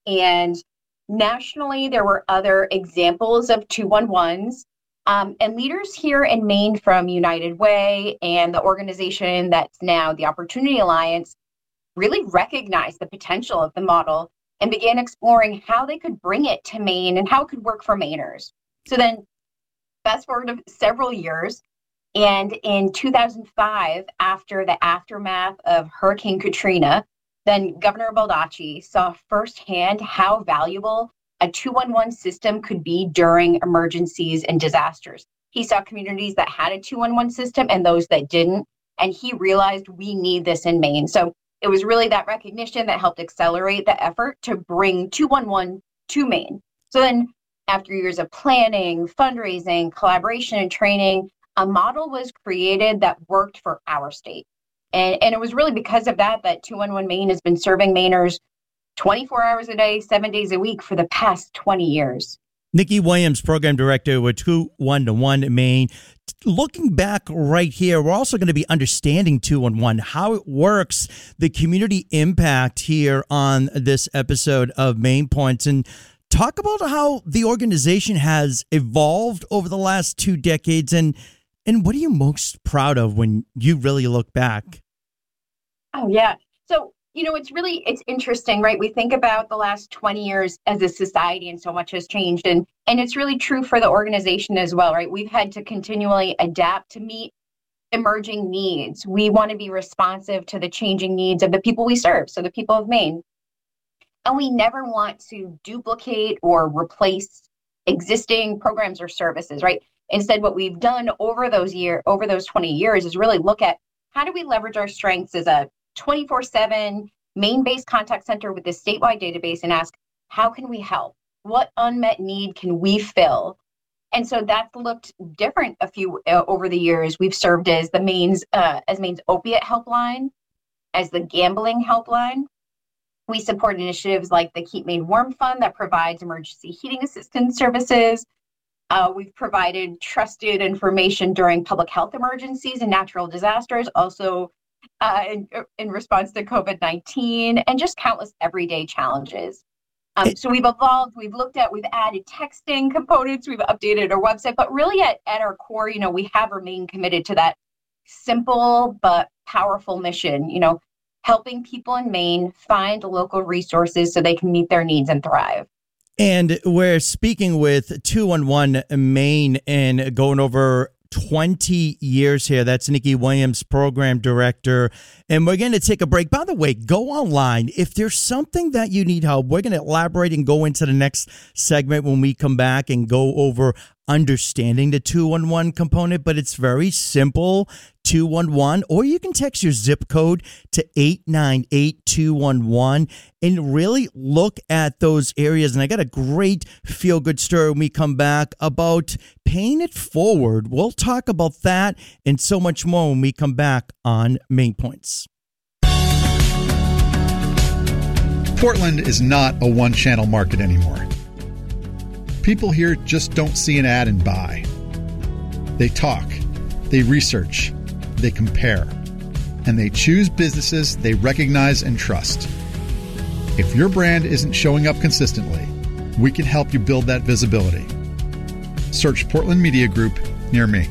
And nationally, there were other examples of 211s. And leaders here in Maine from United Way and the organization that's now the Opportunity Alliance really recognized the potential of the model and began exploring how they could bring it to Maine and how it could work for Mainers. So then fast forward to several years, and in 2005, after the aftermath of Hurricane Katrina, then Governor Baldacci saw firsthand how valuable a 211 system could be during emergencies and disasters. He saw communities that had a 211 system and those that didn't, and he realized we need this in Maine. So it was really that recognition that helped accelerate the effort to bring 211 to Maine. So then after years of planning, fundraising, collaboration, and training, a model was created that worked for our state. And it was really because of that 211 Maine has been serving Mainers 24 hours a day, 7 days a week for the past 20 years. Nikki Williams, Program Director with 211 Maine. Looking back right here, we're also going to be understanding 211, how it works, the community impact here on this episode of Maine Points, and talk about how the organization has evolved over the last 2 decades, and what are you most proud of when you really look back? Oh, yeah. So, it's interesting, right? We think about the last 20 years as a society and so much has changed. And it's really true for the organization as well, right? We've had to continually adapt to meet emerging needs. We want to be responsive to the changing needs of the people we serve, so the people of Maine. And we never want to duplicate or replace existing programs or services, right? Instead, what we've done over those 20 years is really look at how do we leverage our strengths as a 24/7 Maine-based contact center with this statewide database and ask, how can we help? What unmet need can we fill? And so that's looked different over the years. We've served as Maine's opiate helpline, as the gambling helpline. We support initiatives like the Keep Maine Warm Fund that provides emergency heating assistance services. We've provided trusted information during public health emergencies and natural disasters, also in response to COVID-19, and just countless everyday challenges. So we've evolved, we've added texting components, we've updated our website, but really at our core, we have remained committed to that simple but powerful mission, helping people in Maine find local resources so they can meet their needs and thrive. And we're speaking with 211 Maine and going over 20 years here. That's Nikki Williams, Program Director. And we're going to take a break. By the way, go online. If there's something that you need help, we're going to elaborate and go into the next segment when we come back and go over understanding the 211 component, but it's very simple, 211, or you can text your zip code to 898-211 and really look at those areas. And I got a great feel-good story when we come back about paying it forward. We'll talk about that and so much more when we come back on Maine Points. Portland is not a one-channel market anymore. People here just don't see an ad and buy. They talk, they research, they compare, and they choose businesses they recognize and trust. If your brand isn't showing up consistently, we can help you build that visibility. Search Portland Media Group near me.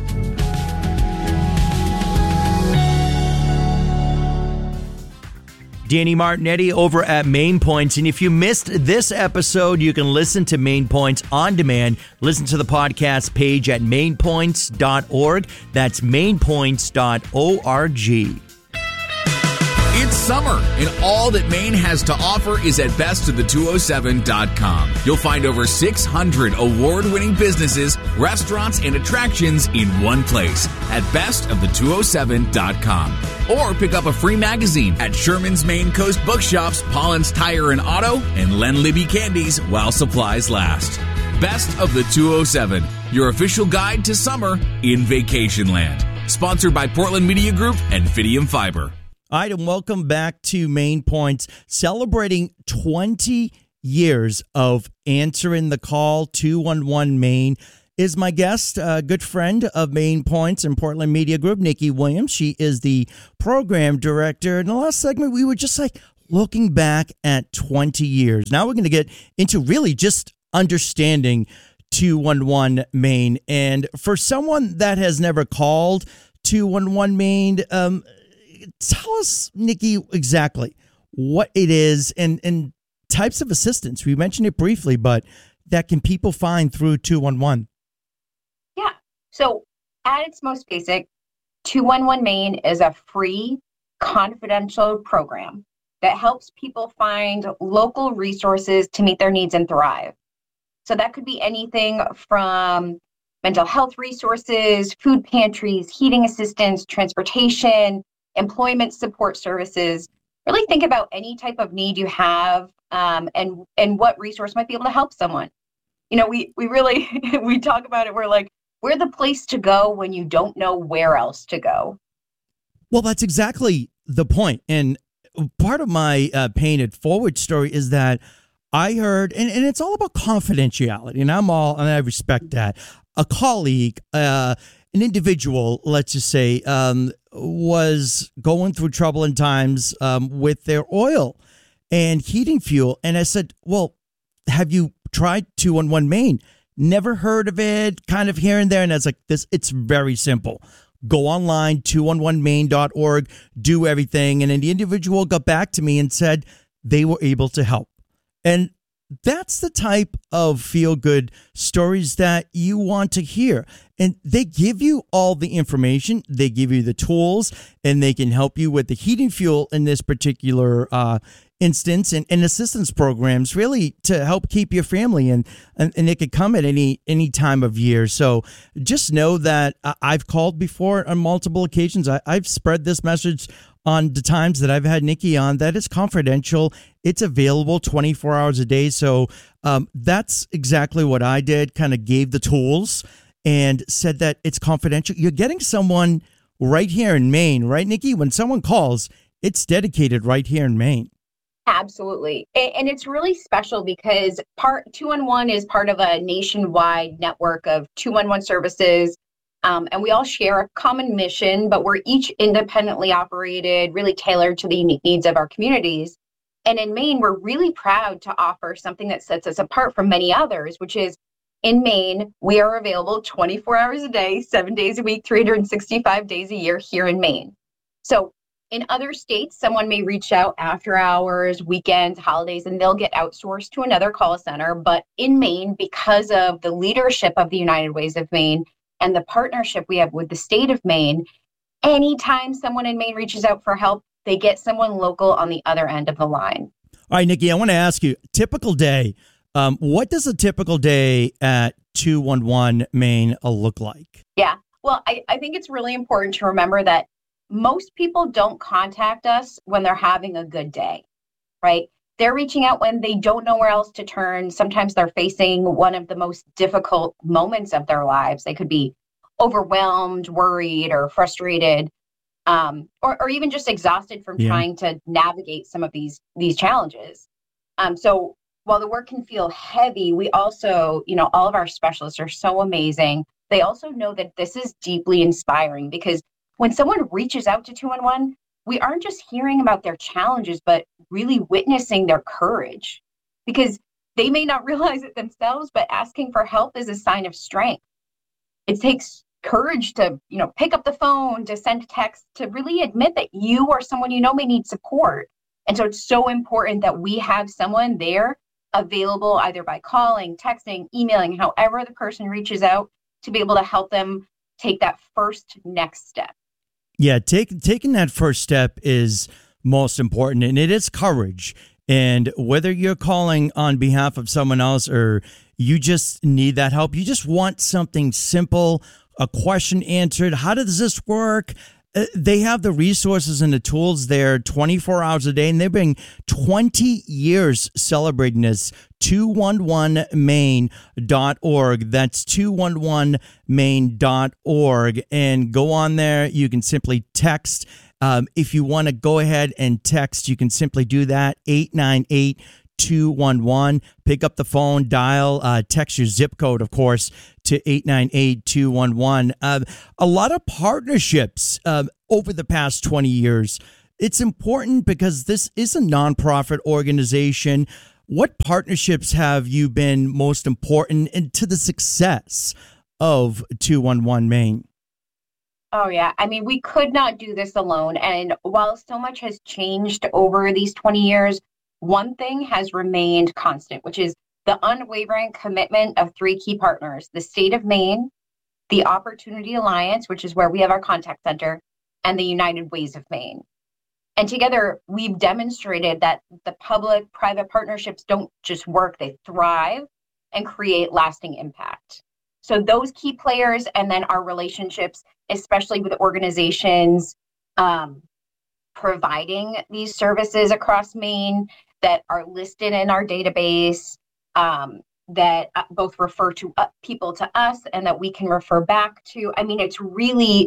Danny Martinetti over at Maine Points. And if you missed this episode, you can listen to Maine Points on demand. Listen to the podcast page at mainpoints.org. That's mainpoints.org. It's summer, and all that Maine has to offer is at bestofthe207.com. You'll find over 600 award-winning businesses, restaurants, and attractions in one place at bestofthe207.com. Or pick up a free magazine at Sherman's Maine Coast Bookshops, Pollen's Tire and Auto, and Len Libby Candies while supplies last. Best of the 207, your official guide to summer in Vacationland. Sponsored by Portland Media Group and Fidium Fiber. All right, and welcome back to Maine Points, celebrating 20 years of answering the call. 211 Maine is my guest, a good friend of Maine Points and Portland Media Group, Nikki Williams. She is the program director. In the last segment, we were just like, looking back at 20 years. Now we're going to get into really just understanding 211 Maine. And for someone that has never called 211 Maine, tell us, Nikki, exactly what it is and types of assistance. We mentioned it briefly, but that can people find through 211? Yeah. So at its most basic, 211 Maine is a free, confidential program that helps people find local resources to meet their needs and thrive. So that could be anything from mental health resources, food pantries, heating assistance, transportation, employment support services. Really think about any type of need you have, and what resource might be able to help someone. You know, we really, we talk about it. We're like, we're the place to go when you don't know where else to go. Well, that's exactly the point. And part of my Paying It Forward story is that I heard, and it's all about confidentiality, and I respect that. A colleague, an individual, let's just say, was going through troubling times with their oil and heating fuel. And I said, well, have you tried 211 Maine? Never heard of it, kind of here and there. And I was like, it's very simple. Go online, 211maine.org, do everything. And then the individual got back to me and said they were able to help. And that's the type of feel-good stories that you want to hear. And they give you all the information, they give you the tools, and they can help you with the heating fuel in this particular instance and assistance programs really to help keep your family. And it could come at any time of year. So just know that I've called before on multiple occasions. I've spread this message on the times that I've had Nikki on, that it's confidential. It's available 24 hours a day. So that's exactly what I did, kind of gave the tools and said that it's confidential. You're getting someone right here in Maine, right, Nikki? When someone calls, it's dedicated right here in Maine. Absolutely. And it's really special because 211 is part of a nationwide network of 211 services. And we all share a common mission, but we're each independently operated, really tailored to the unique needs of our communities. And in Maine, we're really proud to offer something that sets us apart from many others, which is in Maine, we are available 24 hours a day, 7 days a week, 365 days a year here in Maine. So in other states, someone may reach out after hours, weekends, holidays, and they'll get outsourced to another call center. But in Maine, because of the leadership of the United Ways of Maine and the partnership we have with the state of Maine, anytime someone in Maine reaches out for help, they get someone local on the other end of the line. All right, Nikki, I want to ask you, typical day. What does a typical day at 211 Maine look like? Yeah, well, I think it's really important to remember that most people don't contact us when they're having a good day, right? They're reaching out when they don't know where else to turn. Sometimes they're facing one of the most difficult moments of their lives. They could be overwhelmed, worried, or frustrated, or even just exhausted from trying to navigate some of these challenges. So while the work can feel heavy, we also, all of our specialists are so amazing. They also know that this is deeply inspiring because when someone reaches out to 211, we aren't just hearing about their challenges, but really witnessing their courage, because they may not realize it themselves, but asking for help is a sign of strength. It takes courage to, pick up the phone, to send a text, to really admit that you or someone you know may need support. And so it's so important that we have someone there available either by calling, texting, emailing, however the person reaches out, to be able to help them take that first next step. Yeah, taking that first step is most important, and it is courage. And whether you're calling on behalf of someone else or you just need that help, you just want something simple, a question answered. How does this work? They have the resources and the tools there 24 hours a day, and they've been 20 years celebrating this. 211maine.org. That's 211maine.org. And go on there. You can simply text. If you want to go ahead and text, you can simply do that. 898-211. Pick up the phone, dial, text your zip code, of course, to 898-211. A lot of partnerships over the past 20 years. It's important because this is a nonprofit organization. What partnerships have you been most important to the success of 211 Maine? Oh, yeah. I mean, we could not do this alone. And while so much has changed over these 20 years, one thing has remained constant, which is the unwavering commitment of three key partners: the state of Maine, the Opportunity Alliance, which is where we have our contact center, and the United Ways of Maine. And together, we've demonstrated that the public-private partnerships don't just work, they thrive and create lasting impact. So those key players, and then our relationships, especially with organizations providing these services across Maine that are listed in our database, that both refer to people to us and that we can refer back to. I mean, it's really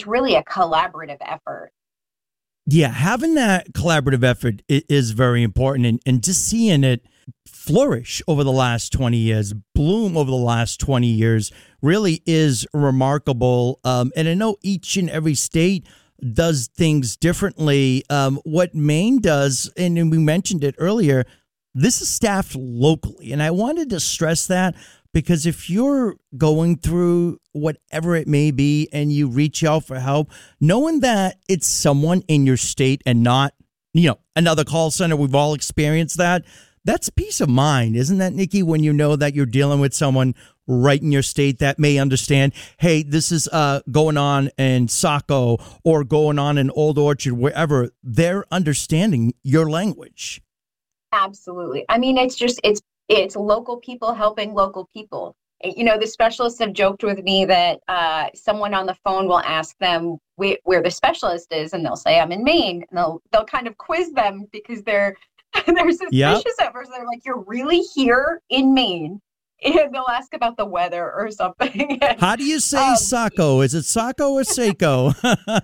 a collaborative effort. Yeah, having that collaborative effort is very important, and just seeing it flourish over the last 20 years, bloom over the last 20 years, really is remarkable. And I know each and every state does things differently. What Maine does, and we mentioned it earlier, this is staffed locally. And I wanted to stress that, because if you're going through whatever it may be and you reach out for help, knowing that it's someone in your state and not, another call center, we've all experienced that. That's peace of mind, isn't that, Nikki, when you know that you're dealing with someone right in your state that may understand, hey, this is going on in Saco or going on in Old Orchard, wherever. They're understanding your language. Absolutely. I mean, it's local people helping local people. The specialists have joked with me that someone on the phone will ask them where the specialist is, and they'll say, I'm in Maine. And they'll kind of quiz them because they're suspicious at first. They're like, you're really here in Maine? And they'll ask about the weather or something. How do you say Saco? Is it Saco or Saco?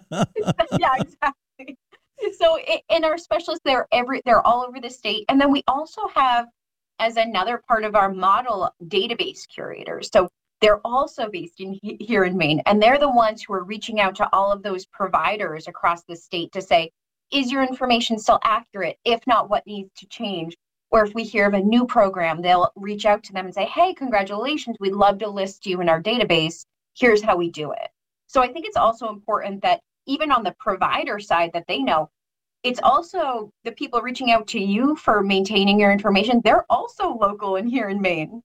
Yeah, exactly. So in our specialists, they're all over the state. And then we also have, as another part of our model, database curators. So they're also based here in Maine, and they're the ones who are reaching out to all of those providers across the state to say, is your information still accurate? If not, what needs to change? Or if we hear of a new program, they'll reach out to them and say, hey, congratulations, we'd love to list you in our database. Here's how we do it. So I think it's also important that even on the provider side, that they know it's also the people reaching out to you for maintaining your information. They're also local and here in Maine.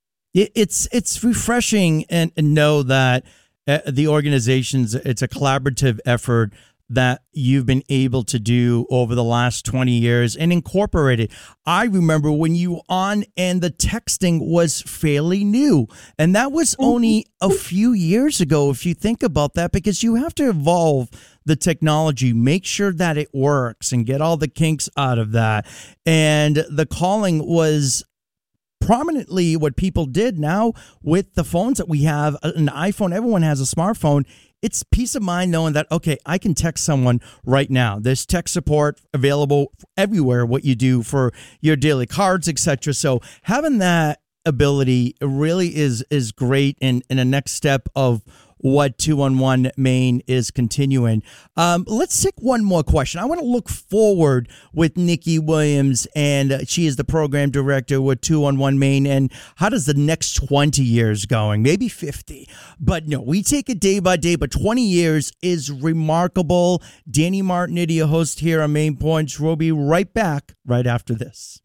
It's refreshing and know that the organizations, it's a collaborative effort that you've been able to do over the last 20 years and incorporate it. I remember when you were on and the texting was fairly new, and that was only a few years ago, if you think about that, because you have to evolve the technology, make sure that it works and get all the kinks out of that. And the calling was prominently what people did. Now with the phones that we have, an iPhone, everyone has a smartphone. It's peace of mind knowing that, okay, I can text someone right now. There's text support available everywhere, what you do for your daily cards, etc. So having that ability really is great in a next step of what 211 Maine is continuing. Let's take one more question. I want to look forward with Nikki Williams, and she is the program director with 211 Maine. And how does the next 20 years going? Maybe 50. But no, we take it day by day, but 20 years is remarkable. Danny Martinetti, your host here on Maine Points. We'll be right back right after this.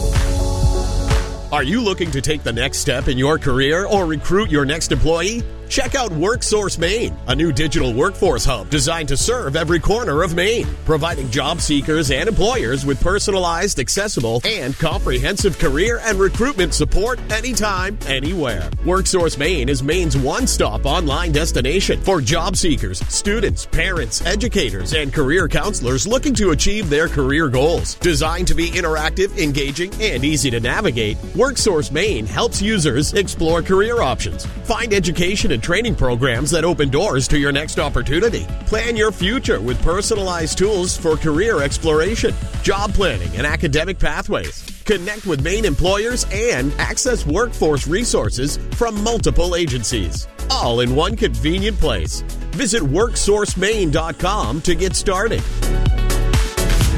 Are you looking to take the next step in your career or recruit your next employee? Check out WorkSource Maine, a new digital workforce hub designed to serve every corner of Maine, providing job seekers and employers with personalized, accessible, and comprehensive career and recruitment support anytime, anywhere. WorkSource Maine is Maine's one-stop online destination for job seekers, students, parents, educators, and career counselors looking to achieve their career goals. Designed to be interactive, engaging, and easy to navigate, WorkSource Maine helps users explore career options, find education and training programs that open doors to your next opportunity. Plan your future with personalized tools for career exploration, job planning, and academic pathways. Connect with Maine employers and access workforce resources from multiple agencies, all in one convenient place. Visit WorkSourceMaine.com to get started.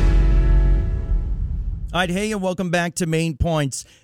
All right, hey, and welcome back to Main Points.